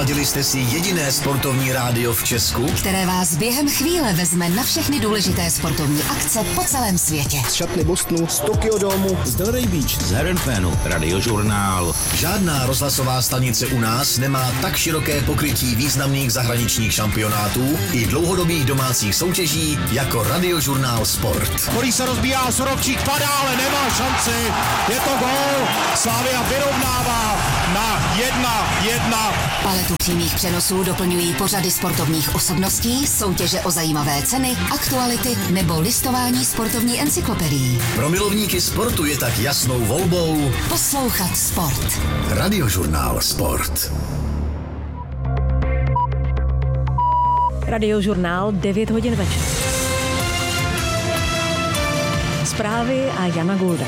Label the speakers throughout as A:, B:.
A: Naladili jste si jediné sportovní rádio v Česku,
B: které vás během chvíle vezme na všechny důležité sportovní akce po celém světě.
C: Z šatny Bostonu, z Tokyo Domu,
A: z Delray Beach, z Herrenfanu, Radiožurnál. Žádná rozhlasová stanice u nás nemá tak široké pokrytí významných zahraničních šampionátů i dlouhodobých domácích soutěží jako Radiožurnál Sport.
D: Kolí se rozbíjá, Surovčík padá, ale nemá šanci. Je to gól. Slavia vyrovnává na 1-1.
B: Paletu přímých přenosů doplňují pořady sportovních osobností, soutěže o zajímavé ceny, aktuality nebo listování sportovní encyklopedií.
A: Pro milovníky sportu je tak jasnou volbou
B: poslouchat sport.
A: Radiožurnál Sport.
E: Radiožurnál 9 hodin večer. Zprávy a Jana Gulda.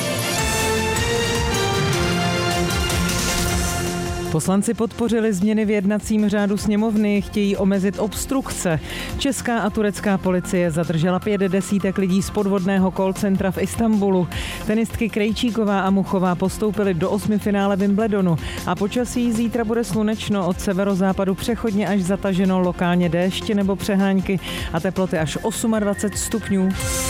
E: Poslanci podpořili změny v jednacím řádu sněmovny, chtějí omezit obstrukce. Česká a turecká policie zadržela 5 desítek lidí z podvodného call centra v Istanbulu. Tenistky Krejčíková a Muchová postoupily do 8. finále Wimbledonu a počasí zítra bude slunečno, od severozápadu přechodně až zataženo, lokálně déšť nebo přehánky a teploty až 28 stupňů.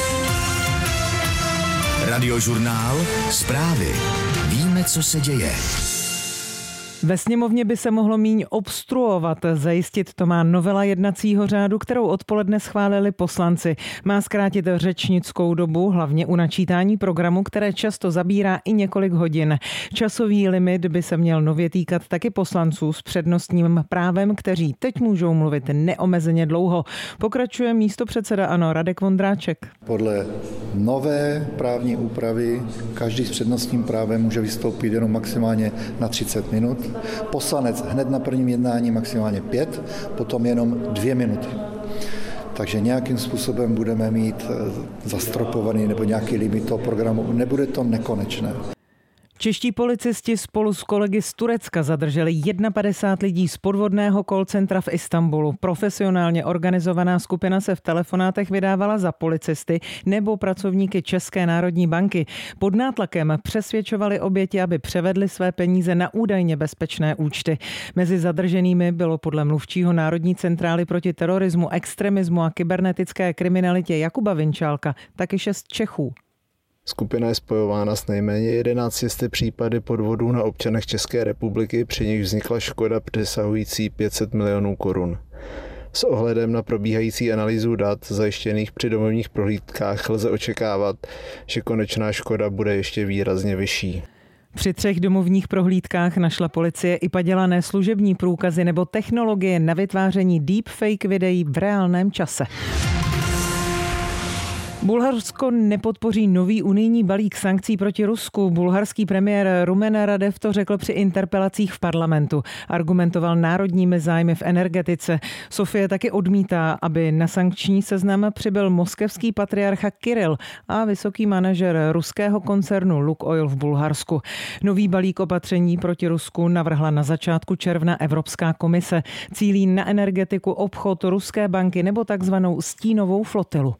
A: Radiožurnál Zprávy. Víme, co se děje.
E: Ve sněmovně by se mohlo míň obstruovat. Zajistit to má novela jednacího řádu, kterou odpoledne schválili poslanci. Má zkrátit řečnickou dobu, hlavně u načítání programu, které často zabírá i několik hodin. Časový limit by se měl nově týkat taky poslanců s přednostním právem, kteří teď můžou mluvit neomezeně dlouho. Pokračuje místopředseda ANO Radek Vondráček.
F: Podle nové právní úpravy každý s přednostním právem může vystoupit jenom maximálně na 30 minut. Poslanec hned na prvním jednání maximálně 5, potom jenom 2 minuty. Takže nějakým způsobem budeme mít zastropovaný nebo nějaký limit toho programu. Nebude to nekonečné.
E: Čeští policisti spolu s kolegy z Turecka zadrželi 51 lidí z podvodného call centra v Istanbulu. Profesionálně organizovaná skupina se v telefonátech vydávala za policisty nebo pracovníky České národní banky. Pod nátlakem přesvědčovali oběti, aby převedli své peníze na údajně bezpečné účty. Mezi zadrženými bylo podle mluvčího Národní centrály proti terorismu, extremismu a kybernetické kriminalitě Jakuba Vinčálka taky 6 Čechů.
G: Skupina je spojována s nejméně 11 případy podvodů na občanech České republiky, při nich vznikla škoda přesahující 500 milionů korun. S ohledem na probíhající analýzu dat zajištěných při domovních prohlídkách lze očekávat, že konečná škoda bude ještě výrazně vyšší.
E: Při 3 domovních prohlídkách našla policie i padělané služební průkazy nebo technologie na vytváření deepfake videí v reálném čase. Bulharsko nepodpoří nový unijní balík sankcí proti Rusku. Bulharský premiér Rumen Radev to řekl při interpelacích v parlamentu. Argumentoval národními zájmy v energetice. Sofie taky odmítá, aby na sankční seznam přibyl moskevský patriarcha Kiril a vysoký manažer ruského koncernu Lukoil v Bulharsku. Nový balík opatření proti Rusku navrhla na začátku června Evropská komise. Cílí na energetiku, obchod, ruské banky nebo takzvanou stínovou flotilu.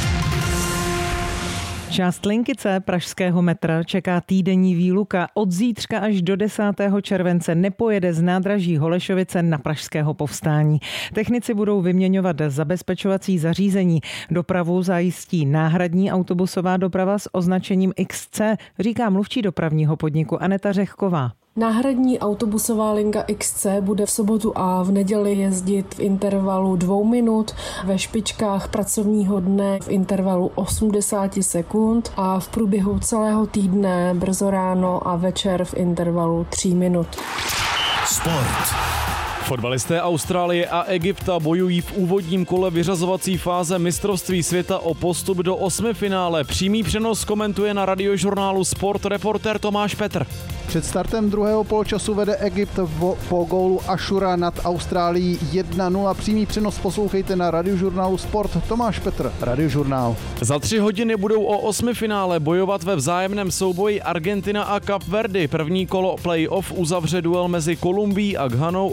E: Část linky C pražského metra čeká týdenní výluka. Od zítřka až do 10. července nepojede z nádraží Holešovice na Pražského povstání. Technici budou vyměňovat zabezpečovací zařízení. Dopravu zajistí náhradní autobusová doprava s označením XC, říká mluvčí dopravního podniku Aneta Řehková.
H: Náhradní autobusová linka XC bude v sobotu a v neděli jezdit v intervalu 2 minut, ve špičkách pracovního dne v intervalu 80 sekund a v průběhu celého týdne brzo ráno a večer v intervalu 3 minut.
A: Sport.
I: Fotbalisté Austrálie a Egypta bojují v úvodním kole vyřazovací fáze mistrovství světa o postup do 8. finále. Přímý přenos komentuje na Radiožurnálu Sport reportér Tomáš Petr.
J: Před startem druhého poločasu vede Egypt po gólu Ašura nad Austrálií 1-0. Přímý přenos poslouchejte na Radiožurnálu Sport. Tomáš Petr, Radiožurnál.
I: Za 3 hodiny budou o 8. finále bojovat ve vzájemném souboji Argentina a Kap Verdy. První kolo play-off uzavře duel mezi Kolumbií a Ghanou od 3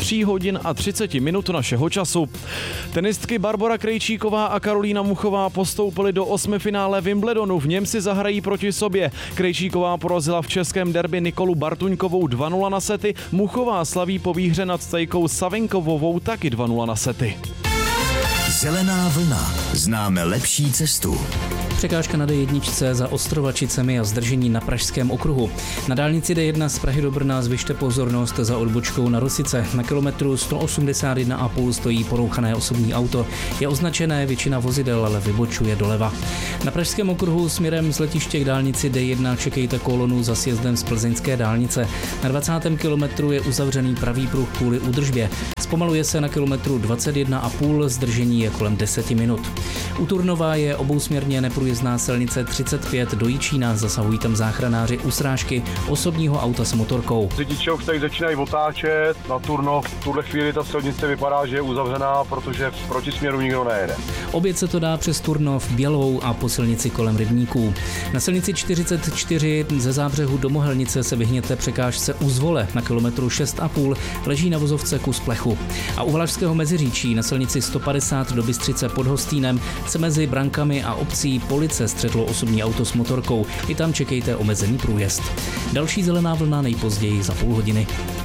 I: 3 hodin a 30 minut našeho času. Tenistky Barbora Krejčíková a Karolína Muchová postoupily do 8. finále Wimbledonu. V něm si zahrají proti sobě. Krejčíková porazila v českém derby Nikolu Bartuňkovou 2-0 na sety. Muchová slaví po výhře nad Tajkou Savinkovovou taky 2-0 na sety.
A: Zelená vlna. Známe lepší cestu.
K: Překážka na D1 za Ostrovačicemi a zdržení na Pražském okruhu. Na dálnici D1 z Prahy do Brna zvyšte pozornost za odbočkou na Rosice. Na kilometru 181,5 stojí porouchané osobní auto. Je označené, většina vozidel ale vybočuje doleva. Na Pražském okruhu směrem z letiště k dálnici D1 čekejte kolonu za sjezdem z plzeňské dálnice. Na 20. kilometru je uzavřený pravý pruh kvůli údržbě. Zpomaluje se na kilometru 21,5, zdržení je kolem 10 minut. U Turnova je obousměrně neprůjezdná silnice 35 do Jičína, zasahují tam záchranáři u srážky osobního auta s motorkou.
L: Řidiči už tady začínají otáčet, na Turnov v tuhle chvíli ta silnice vypadá, že je uzavřená, protože v protisměru nikdo nejede.
K: Obět se to dá přes Turnov, Bělou a po silnici kolem Rybníků. Na silnici 44 ze Zábřehu do Mohelnice se vyhněte překážce u Zvole, na kilometru 6,5 leží na vozovce kus plechu. A u Valašského Meziříčí na silnici 150 do Bystřice pod Hostýnem se mezi Brankami a obcí Police střetlo osobní auto s motorkou. I tam čekejte omezený průjezd. Další zelená vlna nejpozději za půl hodiny.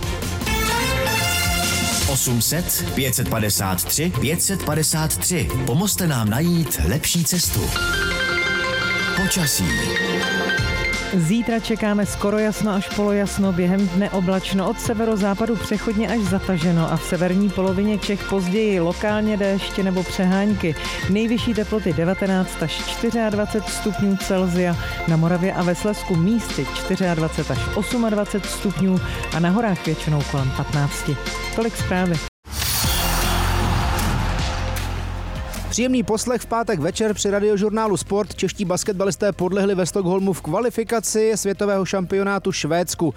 A: 800 553 553. Pomozte nám najít lepší cestu. Počasí.
E: Zítra čekáme skoro jasno až polojasno, během dne oblačno, od severozápadu přechodně až zataženo a v severní polovině Čech později lokálně déšť nebo přehánky. Nejvyšší teploty 19 až 24 stupňů Celsia, na Moravě a ve Slezsku místy 24 až 28 stupňů a na horách většinou kolem 15. Tolik zprávy.
C: Příjemný poslech v pátek večer při Radiožurnálu Sport. Čeští basketbalisté podlehli ve Stockholmu v kvalifikaci světového šampionátu Švédsku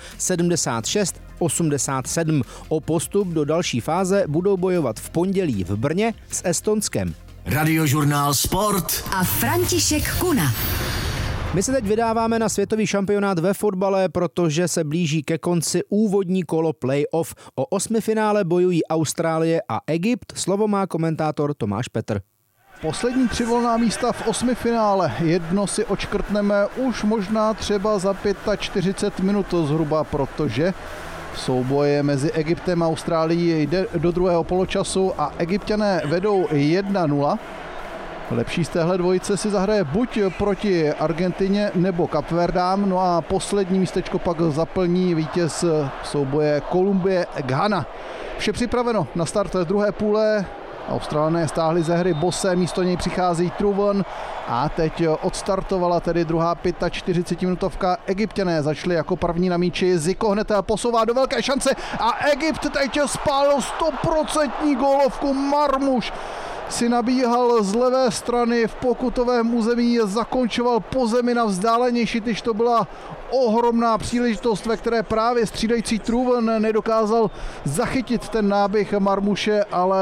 C: 76-87. O postup do další fáze budou bojovat v pondělí v Brně s Estonskem.
A: Radiožurnál Sport
B: a František Kuna.
C: My se teď vydáváme na světový šampionát ve fotbale, protože se blíží ke konci úvodní kolo play-off. O 8. finále bojují Austrálie a Egypt. Slovo má komentátor Tomáš Petr.
J: Poslední 3 volná místa v 8. finále. Jedno si očkrtneme už možná třeba za 45 minut zhruba, protože souboje mezi Egyptem a Austrálií jde do druhého poločasu a Egypťané vedou 1-0. Lepší z téhle dvojice si zahraje buď proti Argentině nebo Kapverdám, no a poslední místečko pak zaplní vítěz souboje Kolumbie Ghana. Vše připraveno na start druhé půle. Australané stáhli ze hry Bose, místo něj přichází Truven a teď odstartovala tedy druhá 45-minutovka. Egypťané začali jako první na míči, Ziko hned posouvá do velké šance a Egypt teď spálil 100% gólovku. Marmuš si nabíhal z levé strany v pokutovém území, zakončoval po zemi na vzdálenější tyč. To byla ohromná příležitost, ve které právě střídající Truven nedokázal zachytit ten náběh Marmuše, ale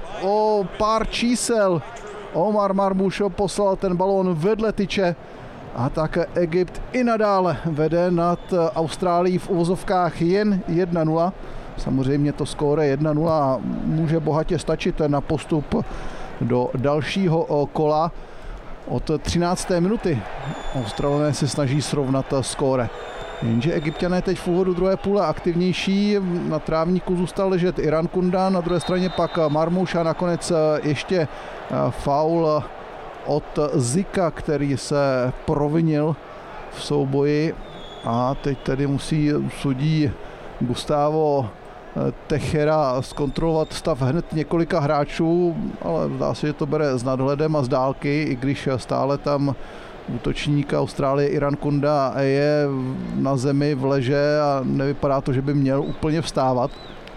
J: o pár čísel Omar Marmuš poslal ten balón vedle tyče a tak Egypt i nadále vede nad Austrálií v uvozovkách jen 1-0. Samozřejmě to skóre 1-0 může bohatě stačit na postup do dalšího kola. Od 13. minuty Australané se snaží srovnat skóre. Jenže Egypťané teď v úvodu druhé půle aktivnější. Na trávníku zůstal ležet Iran Kundan, na druhé straně pak Marmuš a nakonec ještě faul od Zika, který se provinil v souboji. A teď tedy musí sudí Gustavo Techera zkontrolovat stav hned několika hráčů, ale zdá se, že to bere s nadhledem a z dálky, i když stále tam útočník Austrálie Iran Kunda je na zemi v leže a nevypadá to, že by měl úplně vstávat.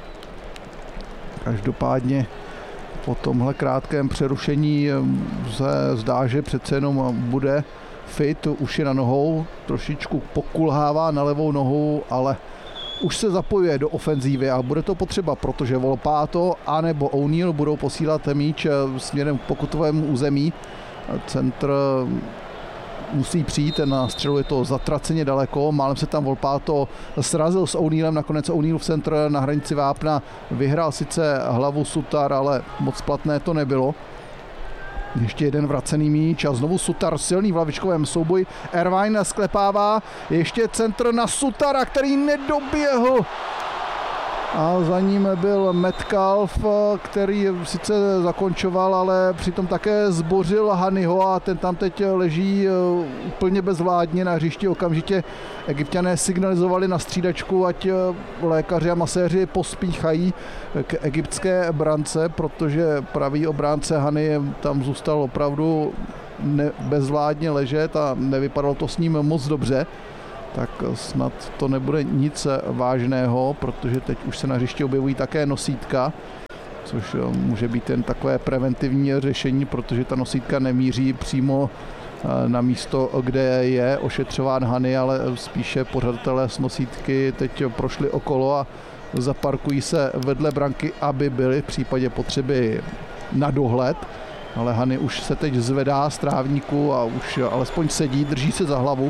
J: Každopádně po tomhle krátkém přerušení se zdá, že přece jenom bude fit, už je na nohou, trošičku pokulhává na levou nohu, ale už se zapojuje do ofenzívy a bude to potřeba, protože Volpato anebo O'Neill budou posílat míč směrem k pokutovému území. Centr musí přijít, na střelu je to zatraceně daleko, málem se tam Volpato srazil s O'Neillem, nakonec O'Neillův centr na hranici vápna vyhrál sice hlavu Sutar, ale moc platné to nebylo. Ještě jeden vracený míč a znovu Sutar silný v hlavičkovém souboji. Irvine sklepává, ještě centr na Sutara, který nedoběhl. A za ním byl Metcalf, který sice zakončoval, ale přitom také zbořil Hanyho a ten tam teď leží úplně bezvládně na hřišti. Okamžitě Egypťané signalizovali na střídačku, ať lékaři a maséři pospíchají k egyptské brance, protože pravý obránce Hany tam zůstal opravdu bezvládně ležet a nevypadalo to s ním moc dobře. Tak snad to nebude nic vážného, protože teď už se na hřišti objevují také nosítka, což může být jen takové preventivní řešení, protože ta nosítka nemíří přímo na místo, kde je ošetřován Hany, ale spíše pořadatelé s nosítky teď prošli okolo a zaparkují se vedle branky, aby byli v případě potřeby na dohled. Ale Hany už se teď zvedá z trávníku a už alespoň sedí, drží se za hlavu.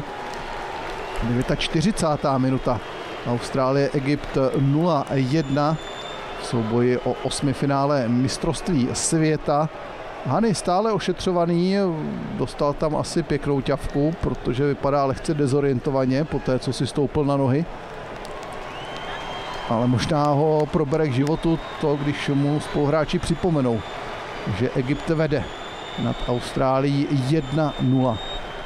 J: 49. minuta. Austrálie, Egypt 0-1 v souboji o 8. finále mistrovství světa. Hany stále ošetřovaný, dostal tam asi pěknou ťavku, protože vypadá lehce dezorientovaně po té, co si stoupil na nohy. Ale možná ho probere k životu to, když mu spoluhráči připomenou, že Egypt vede nad Austrálií 1-0.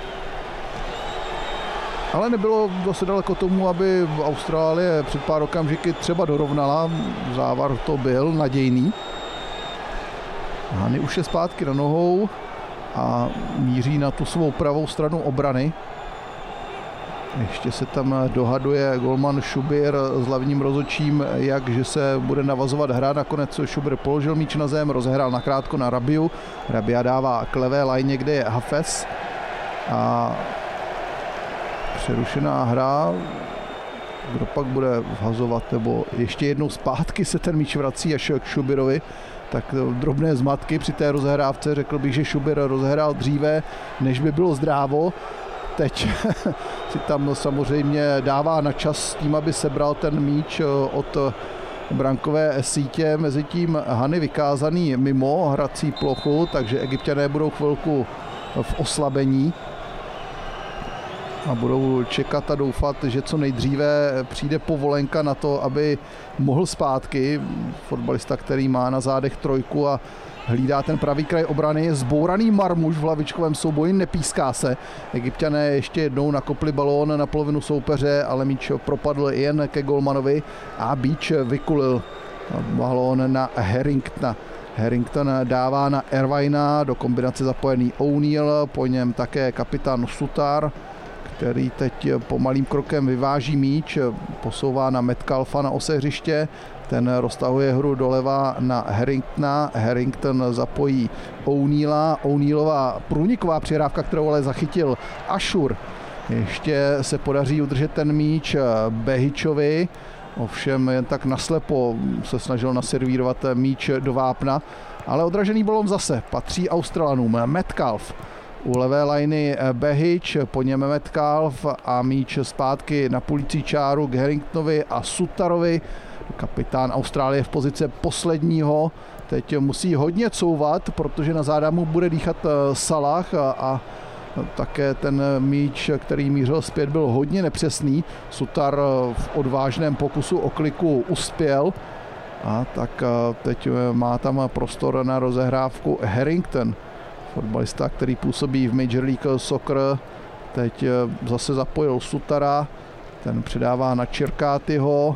J: Ale nebylo dost daleko tomu, aby Austrálie před pár okamžiky třeba dorovnala. Závar to byl nadějný. Hany už je zpátky na nohou a míří na tu svou pravou stranu obrany. Ještě se tam dohaduje golman Šubir s hlavním rozhodčím, že se bude navazovat hra. Nakonec Šubir položil míč na zem, rozehrál nakrátko na Rabiu. Rabia dává k levé lajně, kde je Hafez. A přerušená hra, kdo pak bude vhazovat, nebo ještě jednou zpátky se ten míč vrací až k Šubirovi, tak drobné zmatky při té rozehrávce, řekl bych, že Šubir rozehrál dříve, než by bylo zdrávo. Teď si tam samozřejmě dává na čas s tím, aby sebral ten míč od brankové sítě, mezitím Hany vykázaný mimo hrací plochu, takže Egypťané budou chvilku v oslabení a budou čekat a doufat, že co nejdříve přijde povolenka na to, aby mohl zpátky. Fotbalista, který má na zádech trojku a hlídá ten pravý kraj obrany, je zbouraný Marmuš v hlavičkovém souboji, nepíská se. Egypťané ještě jednou nakopli balón na polovinu soupeře, ale míč propadl jen ke golmanovi a Beach vykulil balón na Harringtona. Harrington dává na Irvina, do kombinace zapojený O'Neill, po něm také kapitán Sutar, který teď pomalým krokem vyváží míč, posouvá na Metcalfa na ose hřiště, ten roztahuje hru doleva na Harringtona, Harrington zapojí O'Neilla, O'Neillová průniková přihrávka, kterou ale zachytil Ashur. Ještě se podaří udržet ten míč Behičovi, ovšem jen tak naslepo se snažil naservírovat míč do vápna, ale odražený balón zase patří Australanům. Metcalf u levé lajny Behič, po něm Metcalf a míč zpátky na půlící čáru k Harringtonovi a Sutarovi. Kapitán Austrálie v pozici posledního. Teď musí hodně couvat, protože na záda mu bude dýchat Salah a také ten míč, který mířil zpět, byl hodně nepřesný. Sutar v odvážném pokusu o kliku uspěl a tak teď má tam prostor na rozehrávku Harrington. Fotbalista, který působí v Major League Soccer, teď zase zapojil Sutara, ten předává na Čirkátyho,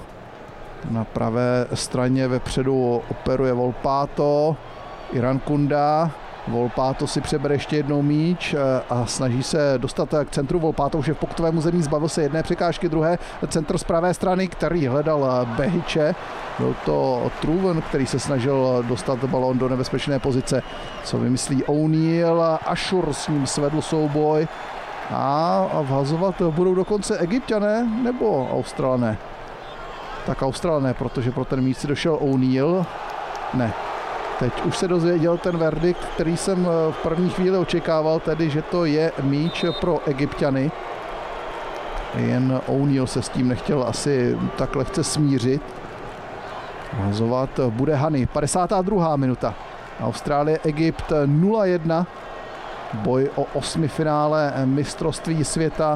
J: na pravé straně vepředu operuje Volpato, Irankunda, Volpato si přebere ještě jednou míč a snaží se dostat k centru. Volpato už je v pokutovém území, zbavil se jedné překážky, druhé centr z pravé strany, který hledal Behiče. Byl to Truven, který se snažil dostat balón do nebezpečné pozice. Co vymyslí O'Neill, Ashur s ním svedl souboj a vhazovat budou dokonce Egypťané nebo Australané. Tak Australané, protože pro ten míč si došel O'Neill. Ne, teď už se dozvěděl ten verdikt, který jsem v první chvíli očekával, tedy že to je míč pro Egypťany. Jen O'Neal se s tím nechtěl asi tak lehce smířit. Hazovat bude Hany. 52. minuta. Austrálie, Egypt 0-1. Boj o 8. finále mistrovství světa,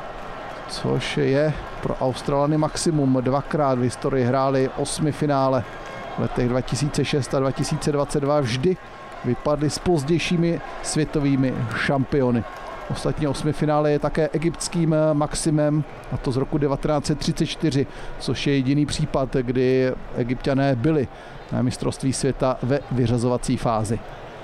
J: což je pro Australany maximum. Dvakrát v historii hráli 8. finále. V letech 2006 a 2022 vždy vypadli s pozdějšími světovými šampiony. Ostatně 8. finále je také egyptským maximem, a to z roku 1934, což je jediný případ, kdy Egypťané byli na mistrovství světa ve vyřazovací fázi.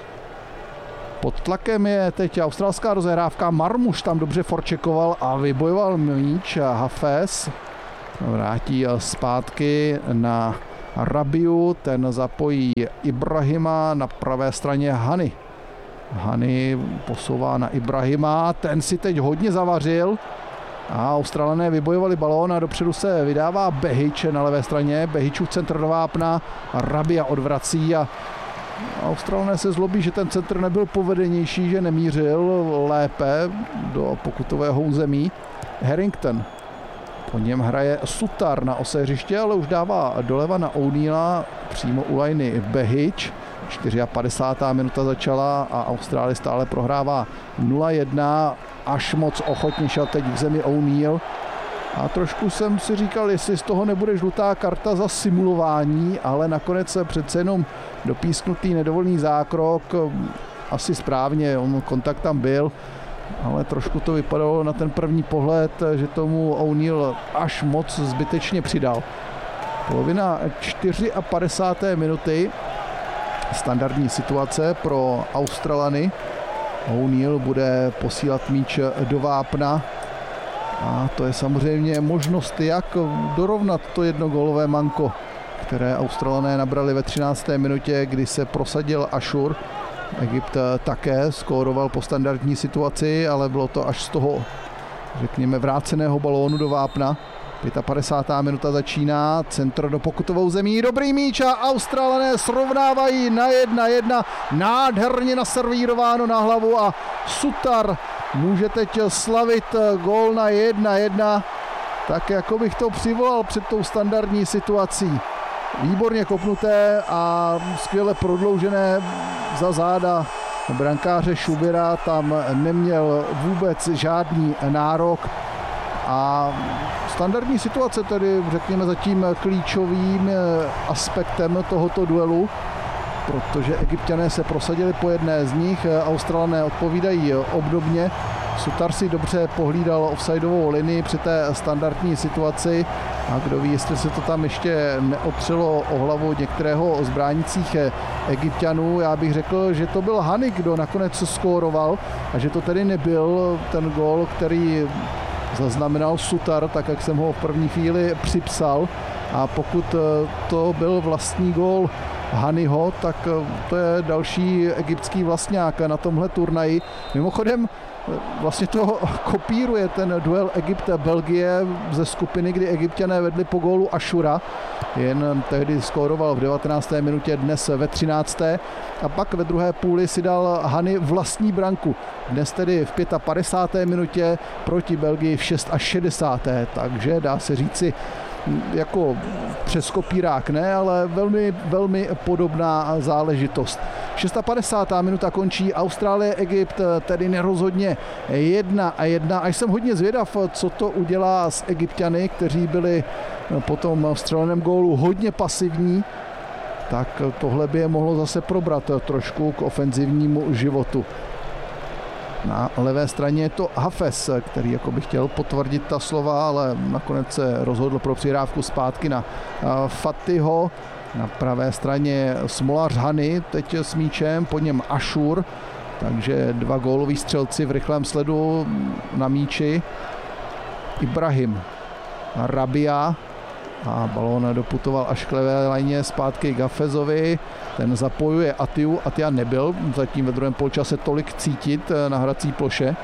J: Pod tlakem je teď australská rozehrávka. Marmuš tam dobře forčekoval a vybojoval míč. Hafez vrátí zpátky na Rabiu, ten zapojí Ibrahima, na pravé straně Hany. Hany posouvá na Ibrahima, ten si teď hodně zavařil a Australané vybojovali balón a dopředu se vydává Behič na levé straně. Behičův centr do vápna, Rabia odvrací a Australané se zlobí, že ten centr nebyl povedenější, že nemířil lépe do pokutového území. Harrington, po něm hraje Sutar na ose hřiště, ale už dává doleva na O'Neala, přímo u lajny Behič. 54. minuta začala a Austrálie stále prohrává 0-1. Až moc ochotně šel teď k zemi O'Neal. A trošku jsem si říkal, jestli z toho nebude žlutá karta za simulování, ale nakonec přece jenom dopísknutý nedovolný zákrok, asi správně, kontakt tam byl, ale trošku to vypadalo na ten první pohled, že tomu O'Neal až moc zbytečně přidal. Polovina 54. minuty, standardní situace pro Australany. O'Neal bude posílat míč do vápna a to je samozřejmě možnost, jak dorovnat to jednogólové manko, které Australané nabrali ve 13. minutě, kdy se prosadil Ashur. Egypt také skóroval po standardní situaci, ale bylo to až z toho, řekněme, vráceného balónu do vápna. 55. minuta začíná, centr do pokutovou zemí, dobrý míč a Australané srovnávají na 1-1, nádherně naservírováno na hlavu a Sutar může teď slavit gól na 1-1, tak jako bych to přivolal před tou standardní situací. Výborně kopnuté a skvěle prodloužené za záda brankáře Šubira, tam neměl vůbec žádný nárok. A standardní situace tedy, řekněme, zatím klíčovým aspektem tohoto duelu, protože Egypťané se prosadili po jedné z nich, Australané odpovídají obdobně. Sutar si dobře pohlídal offsideovou linii při té standardní situaci a kdo ví, jestli se to tam ještě neotřelo o hlavu některého z bránících Egypťanů. Já bych řekl, že to byl Hany, kdo nakonec skóroval a že to tedy nebyl ten gól, který zaznamenal Sutar, tak jak jsem ho v první chvíli připsal, a pokud to byl vlastní gól Hanyho, tak to je další egyptský vlastňák na tomhle turnaji. Mimochodem vlastně to kopíruje ten duel Egypt-Belgie ze skupiny, kdy Egypťané vedli po gólu Ashura. Jen tehdy skóroval v 19. minutě, dnes ve 13. A pak ve druhé půli si dal Hany vlastní branku. Dnes tedy v 55. minutě proti Belgii v 66. Takže dá se říci, jako přes kopírák ne, ale velmi, velmi podobná záležitost. 56. minuta končí Austrálie, Egypt, tedy nerozhodně 1-1. A jsem hodně zvědav, co to udělá s Egypťany, kteří byli po tom střeleném gólu hodně pasivní, tak tohle by je mohlo zase probrat trošku k ofenzivnímu životu. Na levé straně je to Hafez, který jako by chtěl potvrdit ta slova, ale nakonec se rozhodl pro přihrávku zpátky na Fatiho. Na pravé straně Smolař Hany, teď s míčem, po něm Ashur, takže dva góloví střelci v rychlém sledu na míči. Ibrahim, Rabia a balón doputoval až k levé lajně zpátky k Hafezovi. Ten zapojuje Atiu. Atia nebyl zatím ve druhém poločase tolik cítit na hrací ploše.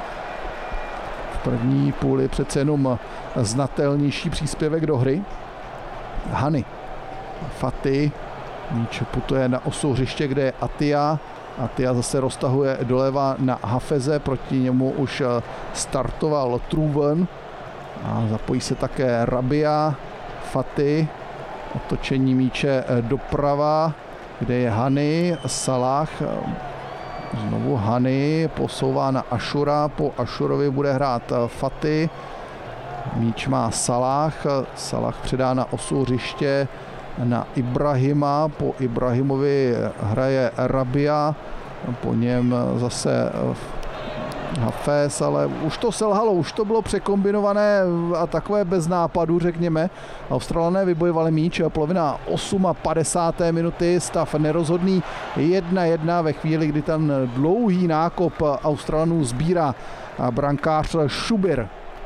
J: V první půli přece jenom znatelnější příspěvek do hry. Hany, Fatih, Míč putuje na osu hřiště, kde je Atia. Atia zase roztahuje doleva na Hafeze, proti němu už startoval Truven. A zapojí se také Rabia, Fati, otočení míče doprava, kde je Hani, Salah, znovu Hani, posouvá na Ašura, po Ašurovi bude hrát Fati, míč má Salah, Salah předá na osu hřiště na Ibrahima, po Ibrahimovi hraje Rabia, po něm zase Hafez, ale už to selhalo, už to bylo překombinované a takové bez nápadu, řekněme. Australané vybojovali míč, polovina 58. minuty, stav nerozhodný 1-1 ve chvíli, kdy ten dlouhý nákop Australanů sbírá brankář Šubir.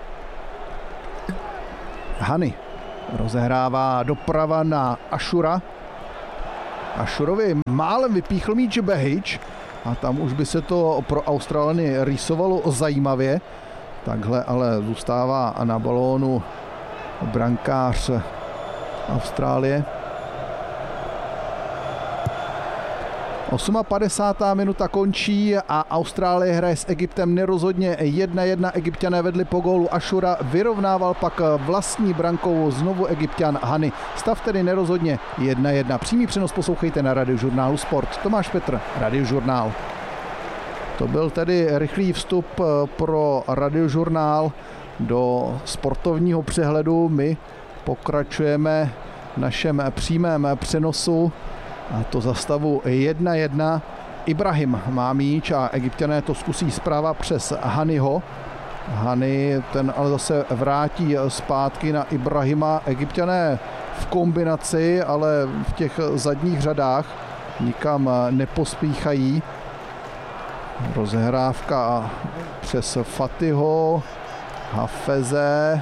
J: Hani rozehrává doprava na Ašura. Ašurovi málem vypíchl míč Behič a tam už by se to pro Australany rýsovalo zajímavě. Takhle ale zůstává na balónu brankář Austrálie. 58. minuta končí a Austrálie hraje s Egyptem nerozhodně 1-1. Egypťané vedli po gólu Ašura, vyrovnával pak vlastní brankou znovu Egypťan Hani. Stav tedy nerozhodně 1-1. Přímý přenos poslouchejte na Radiožurnálu Sport. Tomáš Petr, Radiožurnál. To byl tedy rychlý vstup pro Radiožurnál do sportovního přehledu. My pokračujeme v našem přímém přenosu, a to za stavu 1-1. Ibrahim má míč a Egypťané to zkusí zprava přes Haniho. Hani ten ale zase vrátí zpátky na Ibrahima. Egypťané v kombinaci, ale v těch zadních řadách nikam nepospíchají. Rozehrávka přes Fatiho, Hafeze.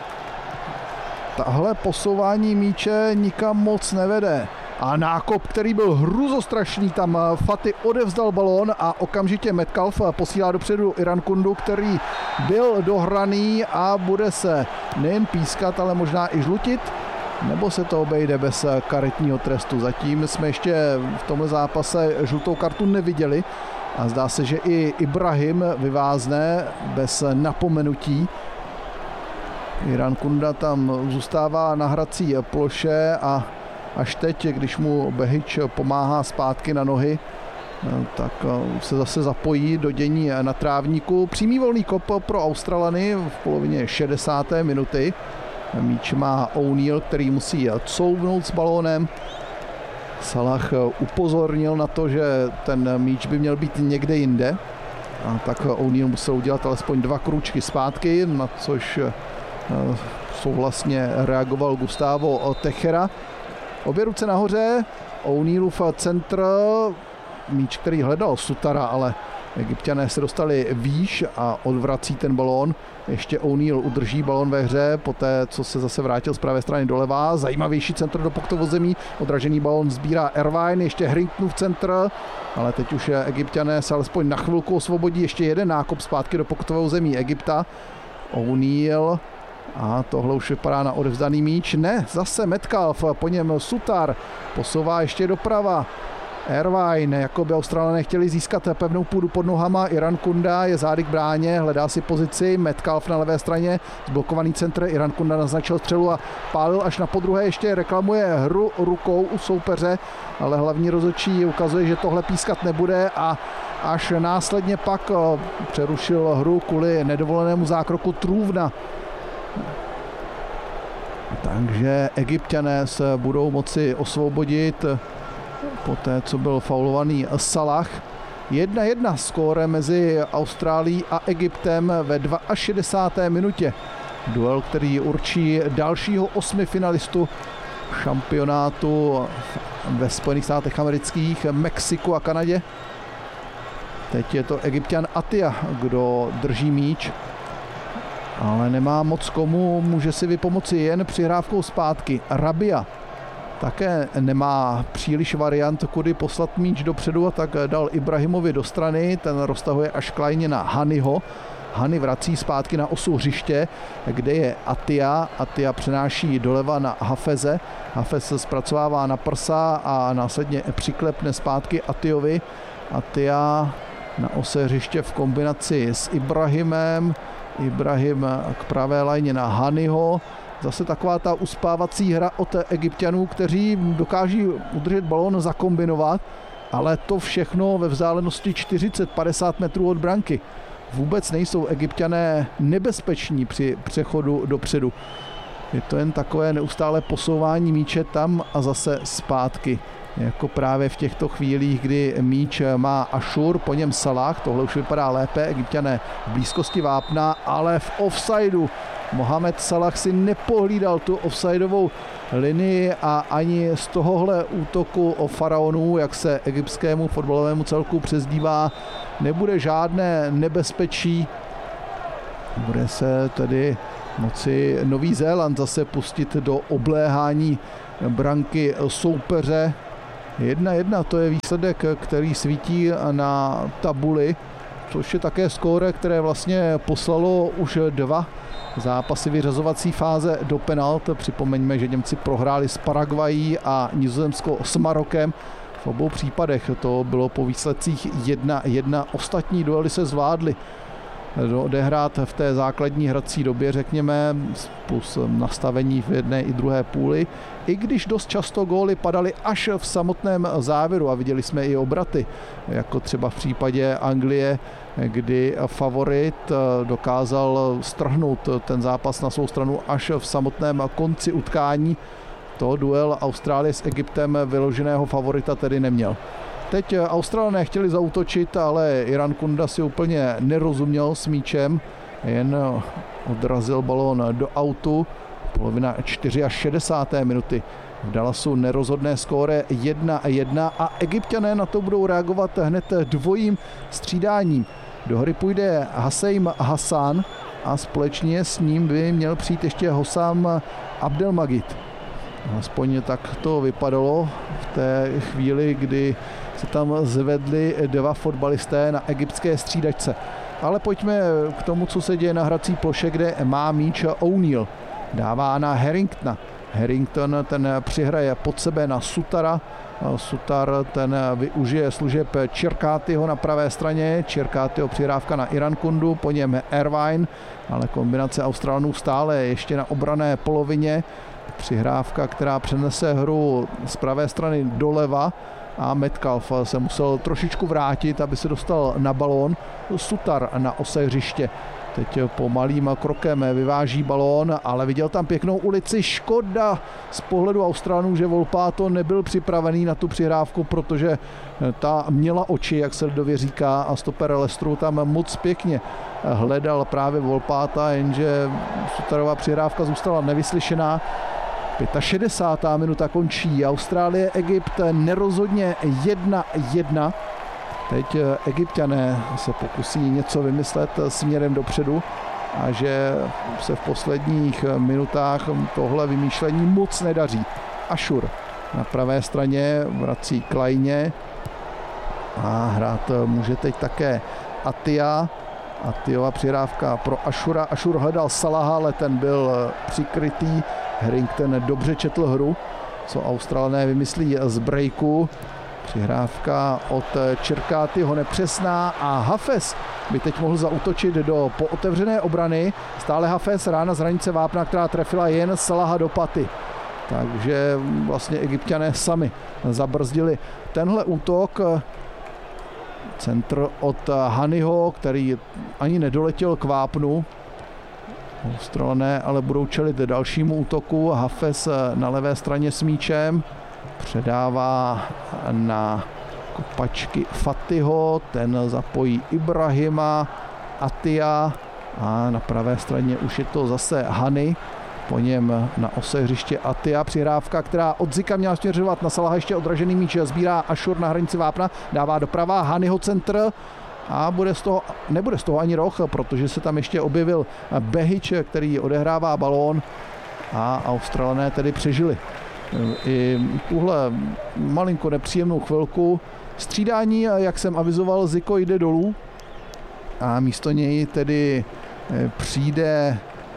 J: Tahle posouvání míče nikam moc nevede. A nákop, který byl hruzostrašný, tam Fati odevzdal balón a okamžitě Metcalf posílá dopředu Irankundu, který byl dohraný a bude se nejen pískat, ale možná i žlutit, nebo se to obejde bez karetního trestu. Zatím jsme ještě v tomhle zápase žlutou kartu neviděli a zdá se, že i Ibrahim vyvázne bez napomenutí. Irankunda tam zůstává na hrací ploše a až teď, když mu Behič pomáhá zpátky na nohy, tak se zase zapojí do dění na trávníku. Přímý volný kop pro Australany v polovině 60. minuty. Míč má O'Neill, který musí couvnout s balónem. Salah upozornil na to, že ten míč by měl být někde jinde. A tak O'Neill musel udělat alespoň 2 krůčky zpátky, na což souhlasně reagoval Gustavo Techera. Obě ruce nahoře, O'Neillův centr, míč, který hledal Sutara, ale Egypťané se dostali výš a odvrací ten balón. Ještě O'Neill udrží balón ve hře, poté co se zase vrátil z pravé strany doleva. Zajímavější centr do poktovozemí, odražený balón sbírá Irvine, ještě Harringtonův centr, ale teď už Egypťané se alespoň na chvilku osvobodí. Ještě jeden nákop zpátky do poktového zemí Egypta. O'Neill. A tohle už vypadá na odevzdaný míč. Ne, zase Metcalf, po něm Sutar, posouvá ještě doprava. Irvine, jako by Australané chtěli získat pevnou půdu pod nohama. Irankunda je zády k bráně, hledá si pozici. Metcalf na levé straně, zblokovaný centr. Irankunda naznačil střelu a pálil až na podruhé. Ještě reklamuje hru rukou u soupeře, ale hlavní rozhodčí ukazuje, že tohle pískat nebude a až následně pak přerušil hru kvůli nedovolenému zákroku Truvna. Takže Egypťané se budou moci osvobodit poté, co byl faulovaný Salah. 1-1 skóre mezi Austrálií a Egyptem ve 62. minutě. Duel, který určí dalšího 8 finalistu šampionátu ve Spojených státech amerických, Mexiku a Kanadě. Teď je to Egypťan Atia, kdo drží míč, ale nemá moc komu, může si vypomoci jen přihrávkou zpátky. Rabia také nemá příliš variant, kudy poslat míč dopředu, a tak dal Ibrahimovi do strany, ten roztahuje až klajně na Haniho. Hany vrací zpátky na osu hřiště, kde je Attia. Attia přenáší doleva na Hafeze. Hafez zpracovává na prsa a následně přiklepne zpátky Attiovi. Attia na ose hřiště v kombinaci s Ibrahimem. Ibrahim k pravé lajně na Hanyho. Zase taková ta uspávací hra od Egypťanů, kteří dokáží udržet balón, zakombinovat, ale to všechno ve vzdálenosti 40-50 metrů od branky. Vůbec nejsou Egypťané nebezpeční při přechodu dopředu. Je to jen takové neustále posouvání míče tam a zase zpátky. Jako právě v těchto chvílích, kdy míč má Ašur, po něm Salah, tohle už vypadá lépe, Egypťané v blízkosti vápna, ale v offsideu. Mohamed Salah si nepohlídal tu offsideovou linii a ani z tohohle útoku o faraonů, jak se egyptskému fotbalovému celku přezdívá, nebude žádné nebezpečí. Bude se tedy moci Nový Zéland zase pustit do obléhání branky soupeře. 1-1, to je výsledek, který svítí na tabuli, což je také skóre, které vlastně poslalo už 2 zápasy vyřazovací fáze do penalt. Připomeňme, že Němci prohráli s Paraguayí a Nizozemsko s Marokem. V obou případech to bylo po výsledcích 1-1. Ostatní duely se zvládly odehrát v té základní hrací době, řekněme, plus nastavení v jedné i druhé půli. I když dost často góly padaly až v samotném závěru a viděli jsme i obraty, jako třeba v případě Anglie, kdy favorit dokázal strhnout ten zápas na svou stranu až v samotném konci utkání. To duel Austrálie s Egyptem vyloženého favorita tedy neměl. Teď Australané chtěli zaútočit, ale Irankunda si úplně nerozuměl s míčem, jen odrazil balón do autu. Polovina 64. minuty. V Dallasu nerozhodné skóre 1-1 a Egypťané na to budou reagovat hned dvojím střídáním. Do hry půjde Haseim Hassan a společně s ním by měl přijít ještě Hossam Abdelmagid. Aspoň tak to vypadalo v té chvíli, kdy se tam zvedli 2 fotbalisté na egyptské střídačce. Ale pojďme k tomu, co se děje na hrací ploše, kde má míč O'Neill. Dává na Harringtona. Harrington ten přihraje pod sebe na Sutara. Sutar ten využije služeb Čirkátyho na pravé straně. Čirkátyho přihrávka na Irankundu, po něm Irvine, ale kombinace Australanů stále ještě na obranné polovině. Přihrávka, která přenese hru z pravé strany doleva a Metcalf se musel trošičku vrátit, aby se dostal na balón. Sutar na ose hřiště. Teď pomalým krokem vyváží balón, ale viděl tam pěknou ulici. Škoda z pohledu Australanů, že Volpato nebyl připravený na tu přihrávku, protože ta měla oči, jak se lidově říká, a stoper Leicesteru tam moc pěkně hledal právě Volpata, jenže Sutarova přihrávka zůstala nevyslyšená. 65. minuta končí. Austrálie, Egypt nerozhodně 1-1. Teď Egypťané se pokusí něco vymyslet směrem dopředu a že se v posledních minutách tohle vymýšlení moc nedaří. Ašur na pravé straně vrací k lajně a hrát může teď také Attia. Attiova přihrávka pro Ašura. Ašur hledal Salaha, ale ten byl přikrytý. Harrington dobře četl hru, co Australané vymyslí z breaku. Přihrávka od Čirkátyho nepřesná a Hafez by teď mohl zaútočit do pootevřené obrany. Stále Hafez, rána z hranice vápna, která trefila jen Salaha do paty. Takže vlastně Egypťané sami zabrzdili tenhle útok. Centr od Hanyho, který ani nedoletěl k vápnu. Australané ale budou čelit dalšímu útoku. Hafez na levé straně s míčem. Předává na kopačky Fatiho, ten zapojí Ibrahima, Attia a na pravé straně už je to zase Hany. Po něm na ose hřiště Attia, přihrávka, která od Zika měla směřovat na Salaha, ještě odražený míč sbírá Ašur na hranici vápna, dává doprava, Hanyho centr a nebude z toho ani roh, protože se tam ještě objevil Behič, který odehrává balón a Australané tedy přežili i tuhle malinko nepříjemnou chvilku. Střídání, jak jsem avizoval, Ziko jde dolů. a místo něj tedy přijde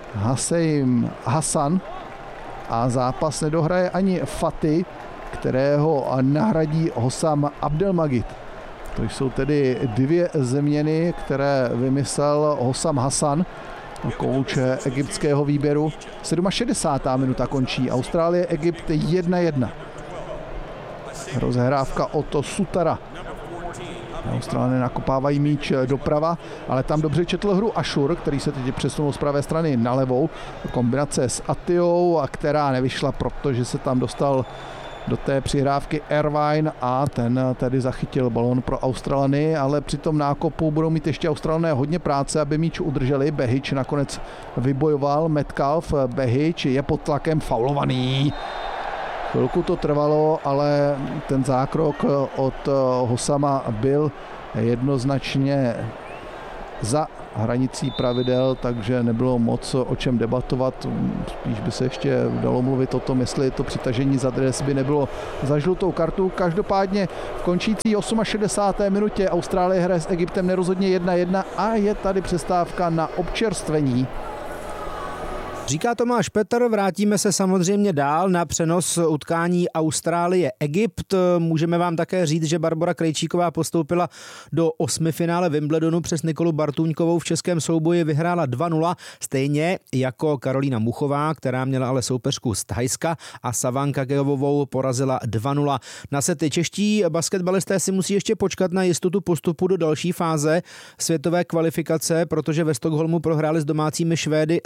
J: Hassan a zápas nedohraje ani Fatih, kterého nahradí Hossam Abdelmajid. To jsou tedy dvě změny, které vymyslel Hossam Hassan, kouč egyptského výběru. 67. minuta končí. Austrálie, Egypt 1-1. Rozehrávka od Sutara. Australané nakopávají míč doprava, ale tam dobře četl hru Ashur, který se teď přesunul z pravé strany na levou. Kombinace s Atijou, která nevyšla, protože se tam dostal do té přihrávky Irvine a ten tedy zachytil balon pro Australany, ale při tom nákopu budou mít ještě Australané hodně práce, aby míč udrželi. Behic nakonec vybojoval, Metcalf, Behic je pod tlakem, faulovaný. Chvilku to trvalo, ale ten zákrok od Hossama byl jednoznačně za hranicí pravidel, takže nebylo moc o čem debatovat. Spíš by se ještě dalo mluvit o tom, jestli to přitažení za dres by nebylo za žlutou kartu. Každopádně v končící 68. minutě Austrálie hraje s Egyptem nerozhodně 1-1 a je tady přestávka na občerstvení.
C: Říká Tomáš Petr, vrátíme se samozřejmě dál na přenos utkání Austrálie-Egypt. Můžeme vám také říct, že Barbora Krejčíková postoupila do 8. finále Wimbledonu, přes Nikolu Bartůňkovou v českém souboji vyhrála 2-0, stejně jako Karolína Muchová, která měla ale soupeřku z Thajska, a Savanka Gejovovou porazila 2-0. Na sety čeští basketbalisté si musí ještě počkat na jistotu postupu do další fáze světové kvalifikace, protože ve Stockholmu prohráli s domácími Švédy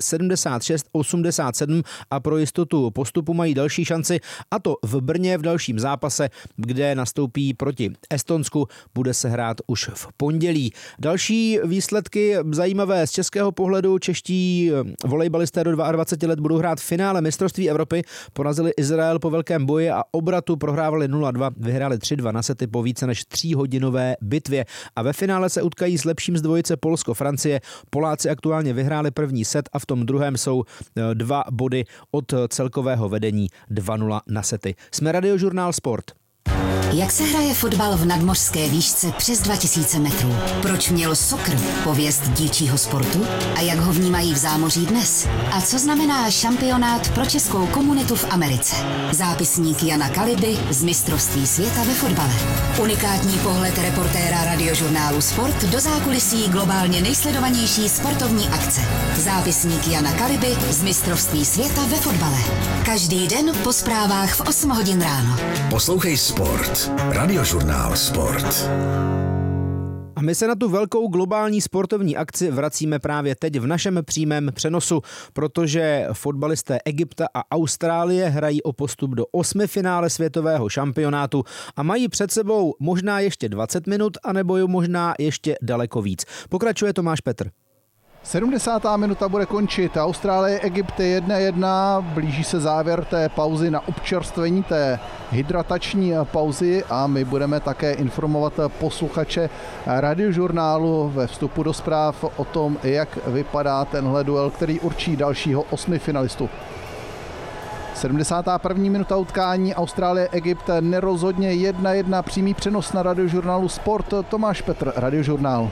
C: 76-87 a pro jistotu postupu mají další šanci, a to v Brně v dalším zápase, kde nastoupí proti Estonsku. Bude se hrát už v pondělí. Další výsledky zajímavé z českého pohledu. Čeští volejbalisté do 22 let budou hrát finále mistrovství Evropy. Porazili Izrael po velkém boji a obratu, prohrávali 0-2, vyhráli 3-2 na sety po více než 3hodinové bitvě. A ve finále se utkají s lepším z dvojice Polsko-Francie. Poláci aktuálně vyhráli první set a v tom druhém jsou 2 body od celkového vedení 2-0 na sety. Jsme Radiožurnál Sport.
B: Jak se hraje fotbal v nadmořské výšce přes 2000 metrů? Proč měl soccer pověst dílčího sportu? A jak ho vnímají v zámoří dnes? A co znamená šampionát pro českou komunitu v Americe? Zápisník Jana Kaliby z mistrovství světa ve fotbale. Unikátní pohled reportéra Radiožurnálu Sport do zákulisí globálně nejsledovanější sportovní akce. Zápisník Jana Kaliby z mistrovství světa ve fotbale. Každý den po zprávách v 8 hodin ráno.
A: Poslouchej Sport. Radiožurnál Sport.
C: A my se na tu velkou globální sportovní akci vracíme právě teď v našem přímém přenosu, protože fotbalisté Egypta a Austrálie hrají o postup do 8. finále světového šampionátu a mají před sebou možná ještě 20 minut, anebo možná ještě daleko víc. Pokračuje Tomáš Petr.
J: 70. minuta bude končit. Austrálie, Egypt 1-1. Blíží se závěr té pauzy na občerstvení, té hydratační pauzy, a my budeme také informovat posluchače Radiožurnálu ve vstupu do zpráv o tom, jak vypadá tenhle duel, který určí dalšího 8. finalistu. 71. minuta utkání Austrálie, Egypt nerozhodně 1-1. Přímý přenos na Radiožurnálu Sport. Tomáš Petr, Radiožurnál.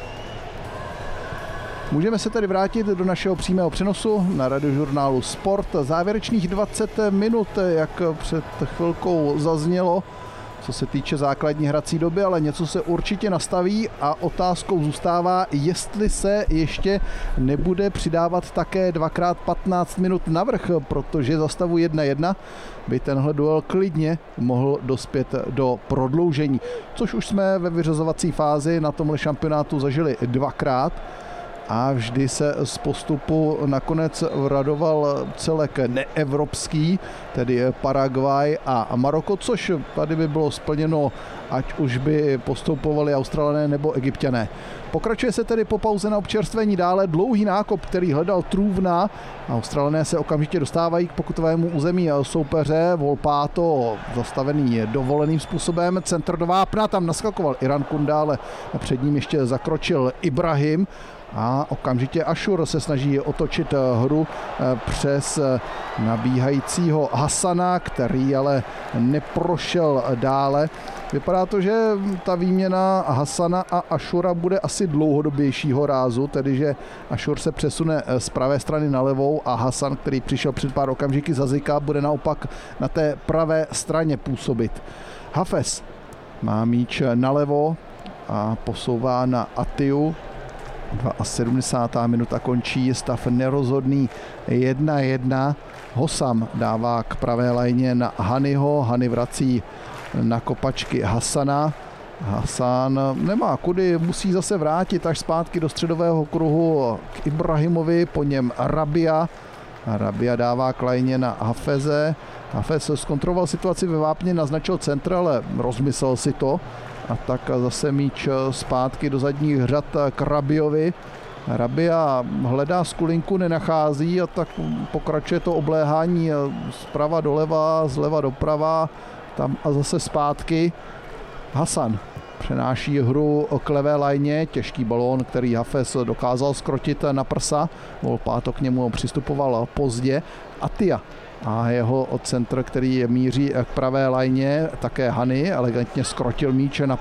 J: Můžeme se tedy vrátit do našeho přímého přenosu na Radiožurnálu Sport. Závěrečných 20 minut, jak před chvilkou zaznělo, co se týče základní hrací doby, ale něco se určitě nastaví a otázkou zůstává, jestli se ještě nebude přidávat také 2x15 minut navrch, protože za stavu 1-1 by tenhle duel klidně mohl dospět do prodloužení, což už jsme ve vyřazovací fázi na tomhle šampionátu zažili 2krát. A vždy se z postupu nakonec radoval celek neevropský, tedy Paraguay a Maroko, což tady by bylo splněno, ať už by postupovali Australané nebo Egypťané. Pokračuje se tedy po pauze na občerstvení dále dlouhý nákop, který hledal Trůvna. Australané se okamžitě dostávají k pokutovému území soupeře. Volpato zastavený dovoleným způsobem. Centr do vápna, tam naskakoval Iran Kunda, ale před ním ještě zakročil Ibrahim. A okamžitě Ašur se snaží otočit hru přes nabíhajícího Hasana, který ale neprošel dále. Vypadá to, že ta výměna Hasana a Ašura bude asi dlouhodobějšího rázu, tedy že Ašur se přesune z pravé strany na levou a Hasan, který přišel před pár okamžiky za Zika, bude naopak na té pravé straně působit. Hafez má míč nalevo a posouvá na Atiu. 72. minuta končí, stav nerozhodný 1-1. Hosam dává k pravé lajně na Hanyho, Hany vrací na kopačky Hasana. Hasan nemá kudy, musí zase vrátit až zpátky do středového kruhu k Ibrahimovi, po něm Rabia. Rabia dává k lajně na Hafeze. Hafez zkontroloval situaci ve vápně, naznačil centr, ale rozmyslel si to. A tak zase míč zpátky do zadních řad k Rabiovi. Rabia hledá skulinku, nenachází a tak pokračuje to obléhání zprava doleva, zleva doprava, tam a zase zpátky. Hasan přenáší hru k levé lajně, těžký balón, který Hafez dokázal skrotit na prsa. Volpato k němu přistupoval pozdě. Atia a jeho centr, který míří k pravé lajně, také Hany, elegantně skrotil míč na